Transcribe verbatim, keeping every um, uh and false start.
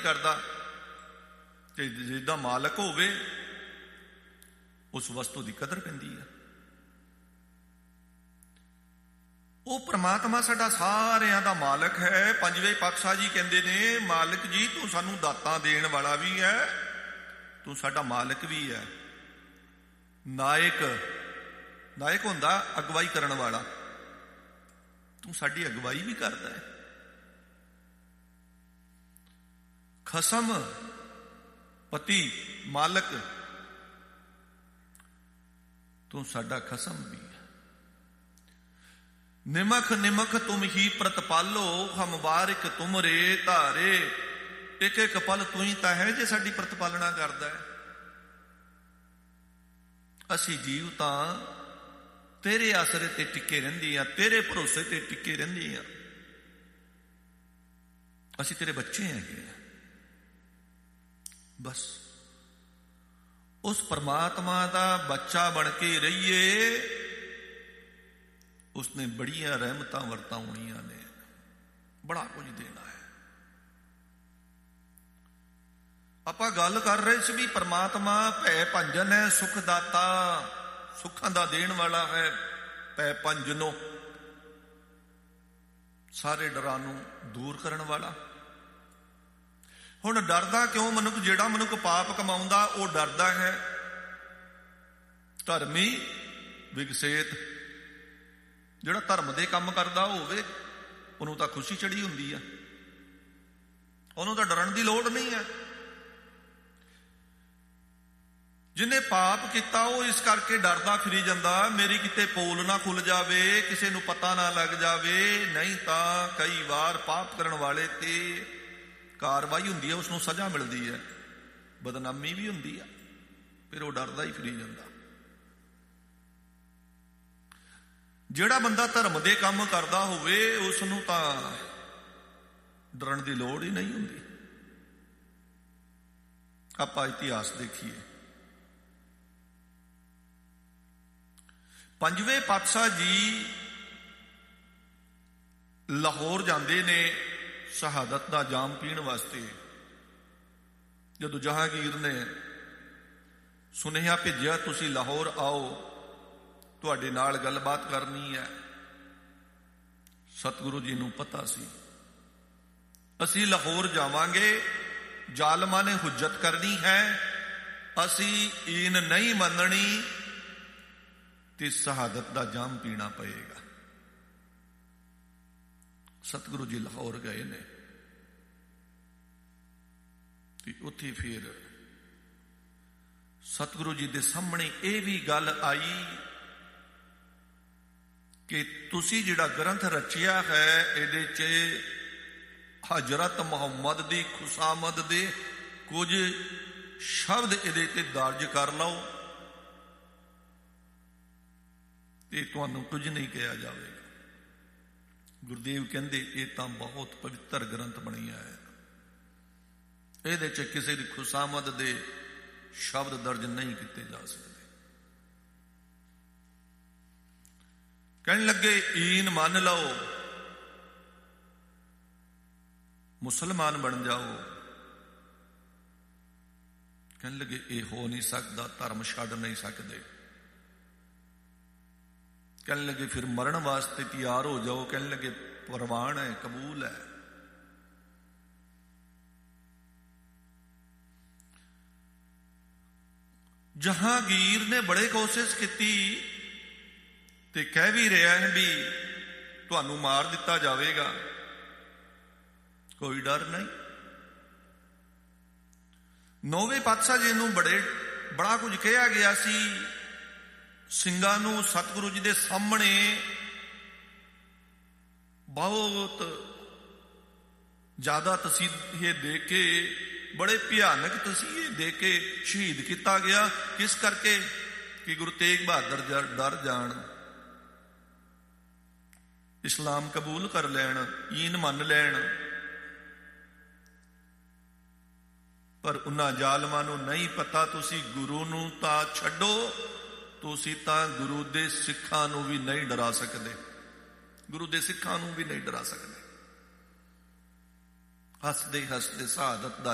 ਕਰਦਾ। ਤੇ ਜਿੱਦਾਂ ਮਾਲਕ ਹੋਵੇ ਉਸ ਵਸਤੂ ਦੀ ਕਦਰ ਪੈਂਦੀ ਆ। ਉਹ ਪ੍ਰਮਾਤਮਾ ਸਾਡਾ ਸਾਰਿਆਂ ਦਾ ਮਾਲਕ ਹੈ। ਪੰਜਵੇਂ ਪਾਤਸ਼ਾਹ ਜੀ ਕਹਿੰਦੇ ਨੇ, ਮਾਲਕ ਜੀ ਤੂੰ ਸਾਨੂੰ ਦਾਤਾਂ ਦੇਣ ਵਾਲਾ ਵੀ ਹੈ, ਤੂੰ ਸਾਡਾ ਮਾਲਕ ਵੀ ਹੈ। ਨਾਇਕ, ਨਾਇਕ ਹੁੰਦਾ ਅਗਵਾਈ ਕਰਨ ਵਾਲਾ, ਤੂੰ ਸਾਡੀ ਅਗਵਾਈ ਵੀ ਕਰਦਾ ਹੈ। ਖਸਮ, ਪਤੀ, ਮਾਲਕ, ਤੂੰ ਸਾਡਾ ਖਸਮ ਵੀ ਹੈ। ਨਿਮਖ ਨਿਮਖ ਤੁਮ ਹੀ ਪ੍ਰਤਪਾਲੋ, ਹਮ ਵਾਰਿਕ ਤੁਮਰੇ ਧਾਰੇ। ਇੱਕ ਇੱਕ ਪਲ ਤੂੰ ਹੀ ਤਾਂ ਹੈ ਜੇ ਸਾਡੀ ਪ੍ਰਤਪਾਲਣਾ ਕਰਦਾ ਹੈ। ਅਸੀਂ ਜੀਵ ਤਾਂ ਤੇਰੇ ਆਸਰੇ ਤੇ ਟਿੱਕੇ ਰਹਿੰਦੇ ਆ, ਤੇਰੇ ਭਰੋਸੇ ਤੇ ਟਿੱਕੇ ਰਹਿੰਦੇ ਆ। ਅਸੀਂ ਤੇਰੇ ਬੱਚੇ ਹੈਗੇ ਆ। ਬਸ ਉਸ ਪਰਮਾਤਮਾ ਦਾ ਬੱਚਾ ਬਣ ਕੇ ਰਹੀਏ। ਉਸਨੇ ਬੜੀਆਂ ਰਹਿਮਤਾਂ ਵਰਤਾਉਣੀਆਂ ਨੇ, ਬੜਾ ਕੁਝ ਦੇਣਾ ਹੈ। ਆਪਾਂ ਗੱਲ ਕਰ ਰਹੇ ਸੀ ਵੀ ਪਰਮਾਤਮਾ ਭੈ ਭੰਜਨ ਹੈ, ਸੁਖ ਦਾਤਾ, ਸੁੱਖਾਂ ਦਾ ਦੇਣ ਵਾਲਾ ਹੈ। ਭੈ ਭੰਜਨੋ, ਸਾਰੇ ਡਰਾਂ ਨੂੰ ਦੂਰ ਕਰਨ ਵਾਲਾ। ਹੁਣ ਡਰਦਾ ਕਿਉਂ ਮਨੁੱਖ? ਜਿਹੜਾ ਮਨੁੱਖ ਪਾਪ ਕਮਾਉਂਦਾ ਉਹ ਡਰਦਾ ਹੈ। ਧਰਮੀ ਵਿਗਸੇਤ, ਜਿਹੜਾ ਧਰਮ ਦੇ ਕੰਮ ਕਰਦਾ ਹੋਵੇ ਉਹਨੂੰ ਤਾਂ ਖੁਸ਼ੀ ਚੜੀ ਹੁੰਦੀ ਆ, ਉਹਨੂੰ ਤਾਂ ਡਰਨ ਦੀ ਲੋੜ ਨਹੀਂ ਹੈ। ਜਿਹਨੇ ਪਾਪ ਕੀਤਾ ਉਹ ਇਸ ਕਰਕੇ ਡਰਦਾ ਫਿਰੀ ਜਾਂਦਾ, ਮੇਰੀ ਕਿਤੇ ਪੋਲ ਨਾ ਖੁੱਲ ਜਾਵੇ, ਕਿਸੇ ਨੂੰ ਪਤਾ ਨਾ ਲੱਗ ਜਾਵੇ। ਨਹੀਂ ਤਾਂ ਕਈ ਵਾਰ ਪਾਪ ਕਰਨ ਵਾਲੇ ਤੇ ਕਾਰਵਾਈ ਹੁੰਦੀ ਹੈ, ਉਸਨੂੰ ਸਜ਼ਾ ਮਿਲਦੀ ਹੈ, ਬਦਨਾਮੀ ਵੀ ਹੁੰਦੀ ਆ, ਫਿਰ ਉਹ ਡਰਦਾ ਹੀ ਫਿਰੀ ਜਾਂਦਾ। ਜਿਹੜਾ ਬੰਦਾ ਧਰਮ ਦੇ ਕੰਮ ਕਰਦਾ ਹੋਵੇ ਉਸਨੂੰ ਤਾਂ ਡਰਨ ਦੀ ਲੋੜ ਹੀ ਨਹੀਂ ਹੁੰਦੀ। ਆਪਾਂ ਇਤਿਹਾਸ ਦੇਖੀਏ। ਪੰਜਵੇਂ ਪਾਤਸ਼ਾਹ ਜੀ ਲਾਹੌਰ ਜਾਂਦੇ ਨੇ ਸ਼ਹਾਦਤ ਦਾ ਜਾਮ ਪੀਣ ਵਾਸਤੇ। ਜਦੋਂ ਜਹਾਂਗੀਰ ਨੇ ਸੁਨੇਹਾ ਭੇਜਿਆ ਤੁਸੀਂ ਲਾਹੌਰ ਆਓ, ਤੁਹਾਡੇ ਨਾਲ ਗੱਲਬਾਤ ਕਰਨੀ ਹੈ, ਸਤਿਗੁਰੂ ਜੀ ਨੂੰ ਪਤਾ ਸੀ ਅਸੀਂ ਲਾਹੌਰ ਜਾਵਾਂਗੇ, ਜ਼ਾਲਮਾਂ ਨੇ ਹੁਜਤ ਕਰਨੀ ਹੈ, ਅਸੀਂ ਈਨ ਨਹੀਂ ਮੰਨਣੀ ਤੇ ਸ਼ਹਾਦਤ ਦਾ ਜਾਮ ਪੀਣਾ ਪਏਗਾ। ਸਤਿਗੁਰੂ ਜੀ ਲਾਹੌਰ ਗਏ ਨੇ ਤੇ ਉੱਥੇ ਫਿਰ ਸਤਿਗੁਰੂ ਜੀ ਦੇ ਸਾਹਮਣੇ ਇਹ ਵੀ ਗੱਲ ਆਈ ਕਿ ਤੁਸੀਂ ਜਿਹੜਾ ਗ੍ਰੰਥ ਰਚਿਆ ਹੈ ਇਹਦੇ 'ਚ ਹਜ਼ਰਤ ਮੁਹੰਮਦ ਦੀ ਖੁਸ਼ਾਮਦ ਦੇ ਕੁਝ ਸ਼ਬਦ ਇਹਦੇ ਤੇ ਦਰਜ ਕਰ ਲਓ ਤੇ ਤੁਹਾਨੂੰ ਕੁਝ ਨਹੀਂ ਕਿਹਾ ਜਾਵੇਗਾ। ਗੁਰਦੇਵ ਕਹਿੰਦੇ ਇਹ ਤਾਂ ਬਹੁਤ ਪਵਿੱਤਰ ਗ੍ਰੰਥ ਬਣਿਆ ਹੈ, ਇਹਦੇ 'ਚ ਕਿਸੇ ਦੀ ਖੁਸ਼ਾਮਦ ਦੇ ਸ਼ਬਦ ਦਰਜ ਨਹੀਂ ਕੀਤੇ ਜਾ ਸਕਦੇ। ਕਹਿਣ ਲੱਗੇ ਈਨ ਮੰਨ ਲਓ, ਮੁਸਲਮਾਨ ਬਣ ਜਾਓ। ਕਹਿਣ ਲੱਗੇ ਇਹ ਹੋ ਨਹੀਂ ਸਕਦਾ, ਧਰਮ ਛੱਡ ਨਹੀਂ ਸਕਦੇ। ਕਹਿਣ ਲੱਗੇ ਫਿਰ ਮਰਨ ਵਾਸਤੇ ਤਿਆਰ ਹੋ ਜਾਓ। ਕਹਿਣ ਲੱਗੇ ਪ੍ਰਵਾਨ ਹੈ, ਕਬੂਲ ਹੈ। ਜਹਾਂਗੀਰ ਨੇ ਬੜੇ ਕੋਸ਼ਿਸ਼ ਕੀਤੀ ਤੇ ਕਹਿ ਵੀ ਰਿਹਾ ਹੈ ਵੀ ਤੁਹਾਨੂੰ ਮਾਰ ਦਿੱਤਾ ਜਾਵੇਗਾ, ਕੋਈ ਡਰ ਨਹੀਂ। ਨੌਵੇਂ ਪਾਤਸ਼ਾਹ ਜੀ ਨੂੰ ਬੜੇ ਬੜਾ ਕੁਝ ਕਿਹਾ ਗਿਆ ਸੀ। ਸਿੰਘਾਂ ਨੂੰ ਸਤਿਗੁਰੂ ਜੀ ਦੇ ਸਾਹਮਣੇ ਬਹੁਤ ਜ਼ਿਆਦਾ ਤਸੀਹੇ ਦੇ ਕੇ, ਬੜੇ ਭਿਆਨਕ ਤਸੀਹੇ ਦੇ ਕੇ ਸ਼ਹੀਦ ਕੀਤਾ ਗਿਆ। ਕਿਸ ਕਰਕੇ? ਕਿ ਗੁਰੂ ਤੇਗ ਬਹਾਦਰ ਡਰ ਜਾਣ, ਇਸਲਾਮ ਕਬੂਲ ਕਰ ਲੈਣ, ਈਨ ਮੰਨ ਲੈਣ। ਪਰ ਉਹਨਾਂ ਜ਼ਾਲਮਾਂ ਨੂੰ ਨਹੀਂ ਪਤਾ ਤੁਸੀਂ ਗੁਰੂ ਨੂੰ ਤਾਂ ਛੱਡੋ, ਤੁਸੀਂ ਤਾਂ ਗੁਰੂ ਦੇ ਸਿੱਖਾਂ ਨੂੰ ਵੀ ਨਹੀਂ ਡਰਾ ਸਕਦੇ, ਗੁਰੂ ਦੇ ਸਿੱਖਾਂ ਨੂੰ ਵੀ ਨਹੀਂ ਡਰਾ ਸਕਦੇ। ਹੱਸਦੇ ਹੱਸਦੇ ਸ਼ਹਾਦਤ ਦਾ